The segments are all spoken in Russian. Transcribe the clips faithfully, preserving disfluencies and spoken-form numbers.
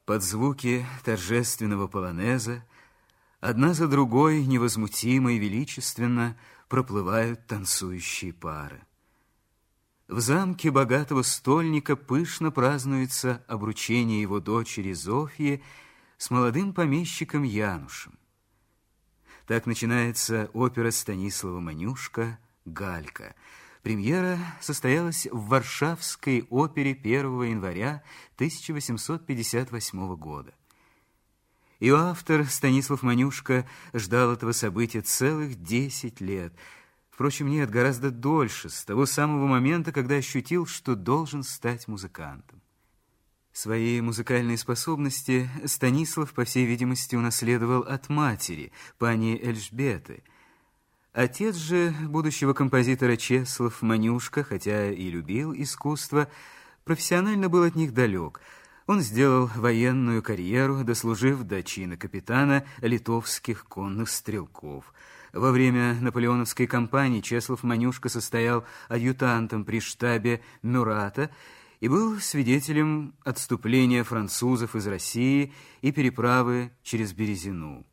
Под звуки торжественного полонеза одна за другой невозмутимо и величественно проплывают танцующие пары. В замке богатого стольника пышно празднуется обручение его дочери Зофьи с молодым помещиком Янушем. Так начинается опера Станислава Манюшка «Галька». Премьера состоялась в Варшавской опере первого января тысяча восемьсот пятьдесят восьмого года. Ее автор Станислав Манюшка ждал этого события целых десять лет. Впрочем, нет, гораздо дольше, с того самого момента, когда ощутил, что должен стать музыкантом. Свои музыкальные способности Станислав, по всей видимости, унаследовал от матери, пани Эльжбеты. Отец же будущего композитора Чеслав Манюшка, хотя и любил искусство, профессионально был от них далек. Он сделал военную карьеру, дослужив до чина капитана литовских конных стрелков. Во время наполеоновской кампании Чеслав Манюшка состоял адъютантом при штабе Мюрата и был свидетелем отступления французов из России и переправы через Березину.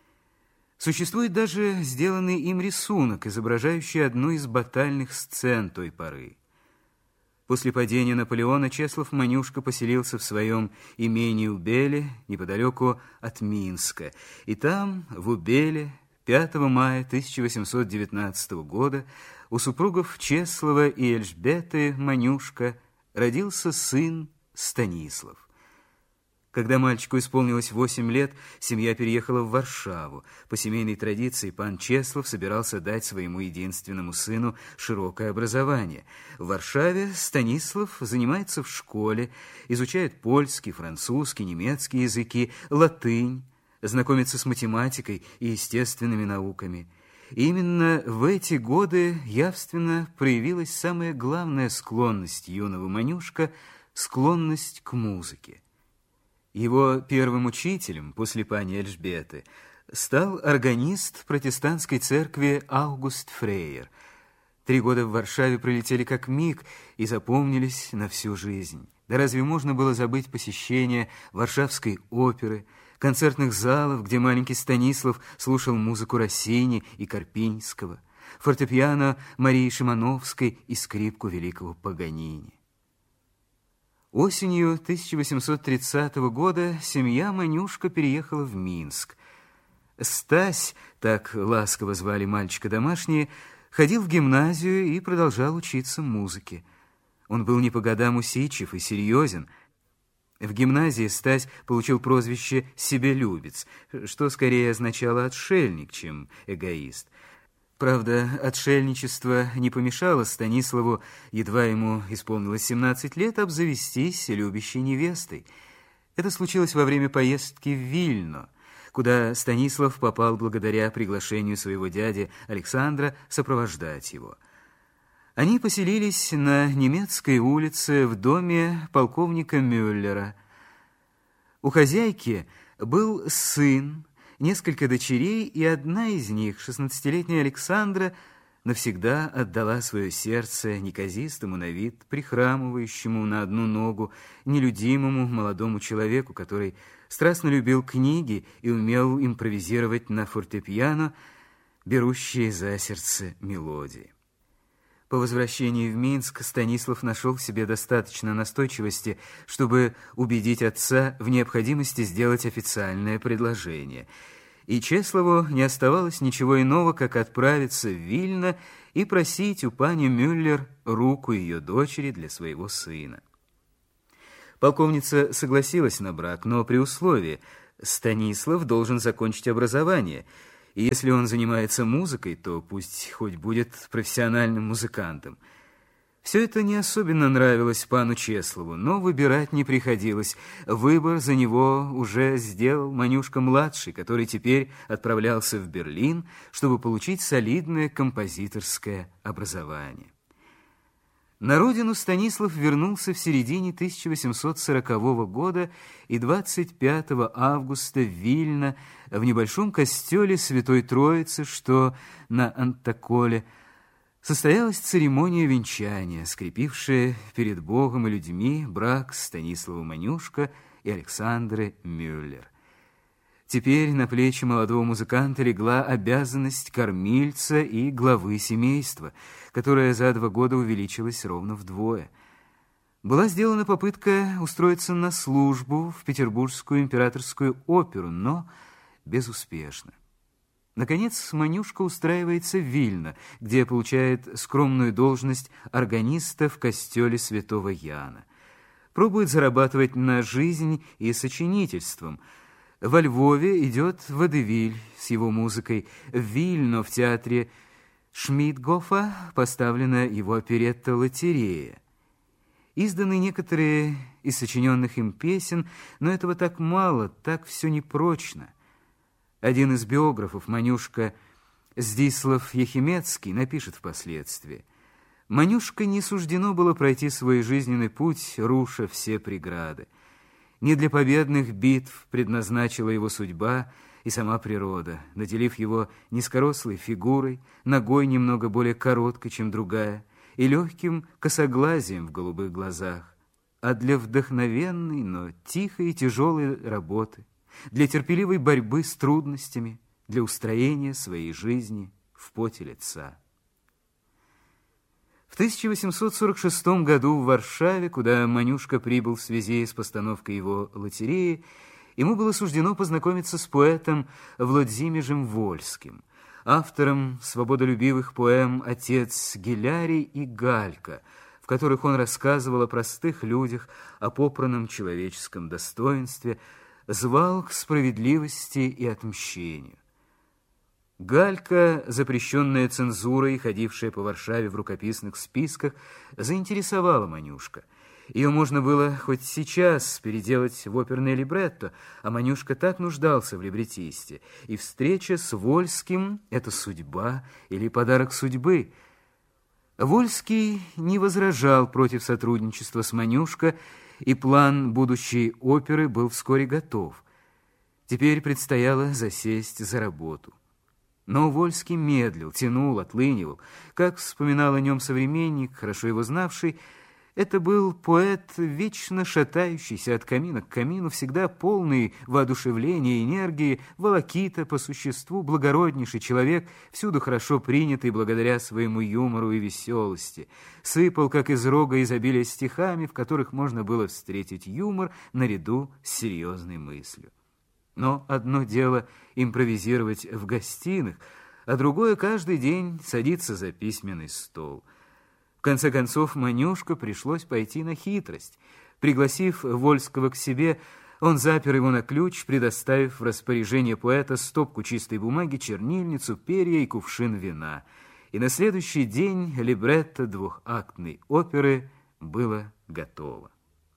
Существует даже сделанный им рисунок, изображающий одну из батальных сцен той поры. После падения Наполеона Чеслав Манюшка поселился в своем имении Убеле, неподалеку от Минска. И там, в Убеле, пятого мая тысяча восемьсот девятнадцатого года у супругов Чеслава и Эльжбеты Манюшка родился сын Станислав. Когда мальчику исполнилось восемь лет, семья переехала в Варшаву. По семейной традиции пан Чеслав собирался дать своему единственному сыну широкое образование. В Варшаве Станислав занимается в школе, изучает польский, французский, немецкий языки, латынь, знакомится с математикой и естественными науками. И именно в эти годы явственно проявилась самая главная склонность юного Манюшка – склонность к музыке. Его первым учителем после пани Эльжбеты стал органист протестантской церкви Аугуст Фрейер. Три года в Варшаве пролетели как миг и запомнились на всю жизнь. Да разве можно было забыть посещение Варшавской оперы, концертных залов, где маленький Станислав слушал музыку Россини и Карпинского, фортепиано Марии Шимановской и скрипку великого Паганини? Осенью тысяча восемьсот тридцатого года семья Манюшка переехала в Минск. Стась, так ласково звали мальчика домашние, ходил в гимназию и продолжал учиться музыке. Он был не по годам усидчив и серьезен. В гимназии Стась получил прозвище «себелюбец», что скорее означало «отшельник», чем «эгоист». Правда, отшельничество не помешало Станиславу, едва ему исполнилось семнадцать лет, обзавестись любящей невестой. Это случилось во время поездки в Вильно, куда Станислав попал благодаря приглашению своего дяди Александра сопровождать его. Они поселились на немецкой улице в доме полковника Мюллера. У хозяйки был сын, несколько дочерей, и одна из них, шестнадцатилетняя Александра, навсегда отдала свое сердце неказистому на вид, прихрамывающему на одну ногу, нелюдимому молодому человеку, который страстно любил книги и умел импровизировать на фортепиано берущие за сердце мелодии. По возвращении в Минск Станислав нашел в себе достаточно настойчивости, чтобы убедить отца в необходимости сделать официальное предложение. И Чеславу не оставалось ничего иного, как отправиться в Вильно и просить у пани Мюллер руку ее дочери для своего сына. Полковница согласилась на брак, но при условии: Станислав должен закончить образование, и если он занимается музыкой, то пусть хоть будет профессиональным музыкантом. Все это не особенно нравилось пану Чеславу, но выбирать не приходилось. Выбор за него уже сделал Манюшка-младший, который теперь отправлялся в Берлин, чтобы получить солидное композиторское образование. На родину Станислав вернулся в середине тысяча восемьсот сорокового года и двадцать пятого августа в Вильно, в небольшом костеле Святой Троицы, что на Антаколе, Состоялась церемония венчания, скрепившая перед Богом и людьми брак Станислава Манюшка и Александры Мюллер. Теперь на плечи молодого музыканта легла обязанность кормильца и главы семейства, которая за два года увеличилась ровно вдвое. Была сделана попытка устроиться на службу в Петербургскую императорскую оперу, но безуспешно. Наконец, Манюшка устраивается в Вильно, где получает скромную должность органиста в костеле святого Яна. Пробует зарабатывать на жизнь и сочинительством. Во Львове идет водевиль с его музыкой. В Вильно в театре Шмидгофа поставлена его оперетта «Лотерея». Изданы некоторые из сочиненных им песен, но этого так мало, так все непрочно. Один из биографов Манюшка, Здислав Ехимецкий, напишет впоследствии: «Манюшка не суждено было пройти свой жизненный путь, руша все преграды. Не для победных битв предназначила его судьба и сама природа, наделив его низкорослой фигурой, ногой немного более короткой, чем другая, и легким косоглазием в голубых глазах, а для вдохновенной, но тихой и тяжелой работы, для терпеливой борьбы с трудностями, для устроения своей жизни в поте лица». В тысяча восемьсот сорок шестом году в Варшаве, куда Манюшка прибыл в связи с постановкой его «Лотереи», ему было суждено познакомиться с поэтом Владимиром Вольским, автором свободолюбивых поэм «Отец Гилярий» и «Галька», в которых он рассказывал о простых людях, о попранном человеческом достоинстве, звал к справедливости и отмщению. «Галька», запрещенная цензурой, ходившая по Варшаве в рукописных списках, заинтересовала Манюшка. Ее можно было хоть сейчас переделать в оперное либретто, а Манюшка так нуждался в либретисте. И встреча с Вольским — это судьба или подарок судьбы. Вольский не возражал против сотрудничества с Манюшко, и план будущей оперы был вскоре готов. Теперь предстояло засесть за работу. Но Вольский медлил, тянул, отлынивал. Как вспоминал о нем современник, хорошо его знавший, это был поэт, вечно шатающийся от камина к камину, всегда полный воодушевления и энергии, волокита по существу, благороднейший человек, всюду хорошо принятый благодаря своему юмору и веселости. Сыпал, как из рога изобилия, стихами, в которых можно было встретить юмор наряду с серьезной мыслью. Но одно дело импровизировать в гостиных, а другое каждый день садиться за письменный стол. В конце концов, Манюшка пришлось пойти на хитрость. Пригласив Вольского к себе, он запер его на ключ, предоставив в распоряжение поэта стопку чистой бумаги, чернильницу, перья и кувшин вина. И на следующий день либретто двухактной оперы было готово.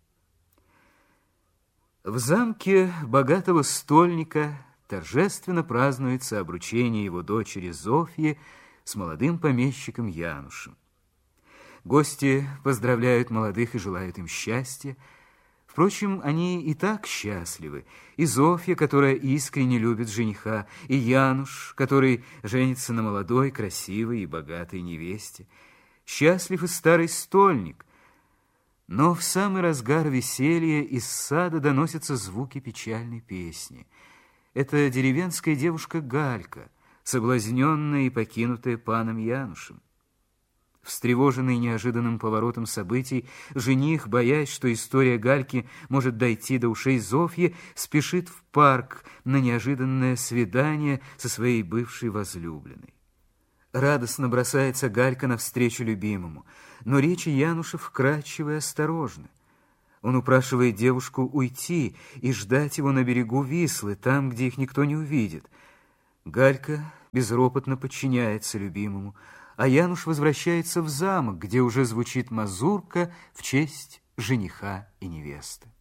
В замке богатого стольника торжественно празднуется обручение его дочери Зофьи с молодым помещиком Янушем. Гости поздравляют молодых и желают им счастья. Впрочем, они и так счастливы. И Зофья, которая искренне любит жениха, и Януш, который женится на молодой, красивой и богатой невесте. Счастлив и старый стольник. Но в самый разгар веселья из сада доносятся звуки печальной песни. Это деревенская девушка Галька, соблазненная и покинутая паном Янушем. Встревоженный неожиданным поворотом событий, жених, боясь, что история Гальки может дойти до ушей Зофьи, спешит в парк на неожиданное свидание со своей бывшей возлюбленной. Радостно бросается Галька навстречу любимому, но речи Януша вкрадчивы и осторожны. Он упрашивает девушку уйти и ждать его на берегу Вислы, там, где их никто не увидит. Галька безропотно подчиняется любимому, а Януш возвращается в замок, где уже звучит мазурка в честь жениха и невесты.